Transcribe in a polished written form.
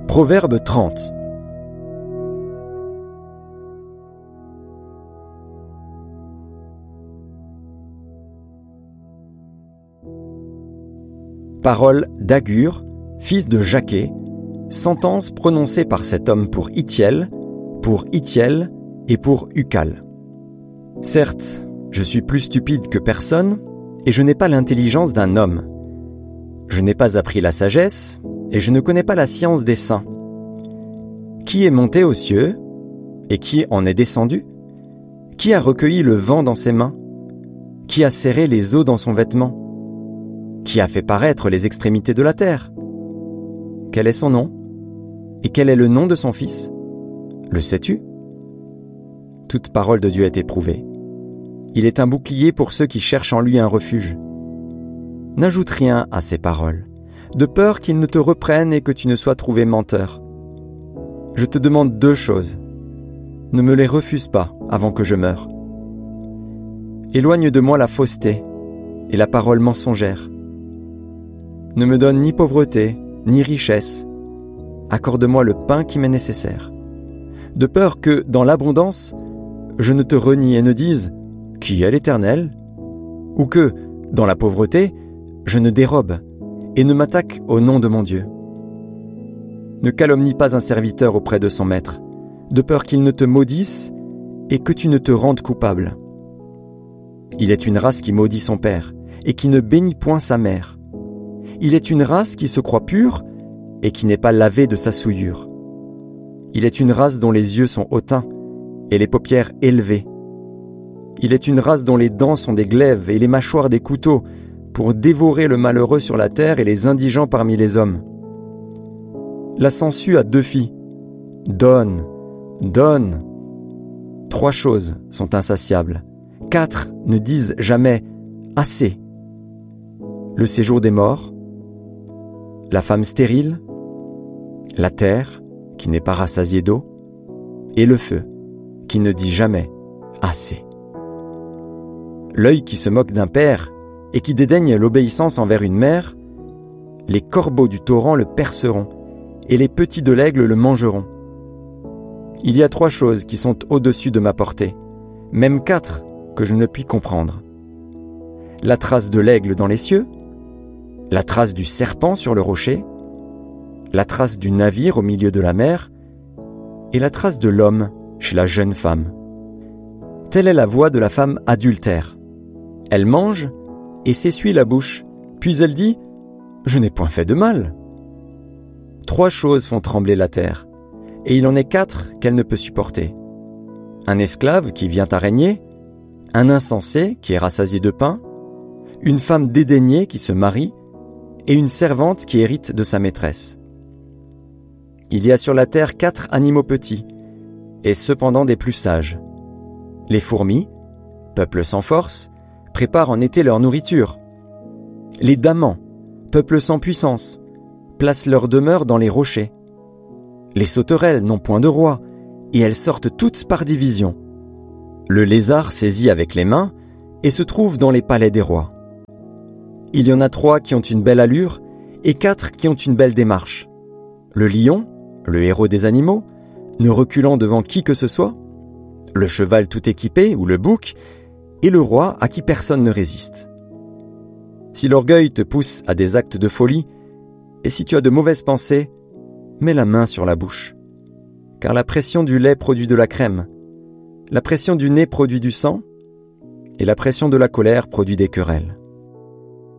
Proverbe 30. Parole d'Agur, fils de Jaquet, sentence prononcée par cet homme pour Ithiel et pour Ucal. Certes, je suis plus stupide que personne, et je n'ai pas l'intelligence d'un homme. Je n'ai pas appris la sagesse, et je ne connais pas la science des saints. Qui est monté aux cieux, et qui en est descendu? Qui a recueilli le vent dans ses mains? Qui a serré les eaux dans son vêtement? Qui a fait paraître les extrémités de la terre? Quel est son nom? Et quel est le nom de son fils? Le sais-tu? Toute parole de Dieu est éprouvée. Il est un bouclier pour ceux qui cherchent en lui un refuge. N'ajoute rien à ces paroles, de peur qu'ils ne te reprennent et que tu ne sois trouvé menteur. Je te demande 2 choses. Ne me les refuse pas avant que je meure. Éloigne de moi la fausseté et la parole mensongère. Ne me donne ni pauvreté, ni richesse. Accorde-moi le pain qui m'est nécessaire. De peur que, dans l'abondance, je ne te renie et ne dise « Qui est l'Éternel ?» ou que, dans la pauvreté, je ne dérobe et ne m'attaque au nom de mon Dieu. Ne calomnie pas un serviteur auprès de son maître, de peur qu'il ne te maudisse et que tu ne te rendes coupable. Il est une race qui maudit son père et qui ne bénit point sa mère. Il est une race qui se croit pure et qui n'est pas lavée de sa souillure. Il est une race dont les yeux sont hautains et les paupières élevées. Il est une race dont les dents sont des glaives et les mâchoires des couteaux pour dévorer le malheureux sur la terre et les indigents parmi les hommes. La sangsue a 2 filles. Donne, donne. 3 choses sont insatiables. 4 ne disent jamais « assez ». Le séjour des morts, la femme stérile, la terre, qui n'est pas rassasiée d'eau, et le feu, qui ne dit jamais « assez ». L'œil qui se moque d'un père et qui dédaigne l'obéissance envers une mère, les corbeaux du torrent le perceront, et les petits de l'aigle le mangeront. Il y a 3 choses qui sont au-dessus de ma portée, même 4 que je ne puis comprendre. La trace de l'aigle dans les cieux, la trace du serpent sur le rocher, la trace du navire au milieu de la mer, et la trace de l'homme chez la jeune femme. Telle est la voix de la femme adultère. Elle mange et s'essuie la bouche, puis elle dit « Je n'ai point fait de mal ». 3 choses font trembler la terre, et il en est 4 qu'elle ne peut supporter. Un esclave qui vient à régner, un insensé qui est rassasié de pain, une femme dédaignée qui se marie, et une servante qui hérite de sa maîtresse. Il y a sur la terre 4 animaux petits, et cependant des plus sages. Les fourmis, peuple sans force, préparent en été leur nourriture. Les damans, peuple sans puissance, placent leur demeure dans les rochers. Les sauterelles n'ont point de roi, et elles sortent toutes par division. Le lézard saisit avec les mains, et se trouve dans les palais des rois. Il y en a 3 qui ont une belle allure, et 4 qui ont une belle démarche. Le lion, le héros des animaux, ne reculant devant qui que ce soit, le cheval tout équipé ou le bouc, et le roi à qui personne ne résiste. Si l'orgueil te pousse à des actes de folie, et si tu as de mauvaises pensées, mets la main sur la bouche. Car la pression du lait produit de la crème, la pression du nez produit du sang, et la pression de la colère produit des querelles.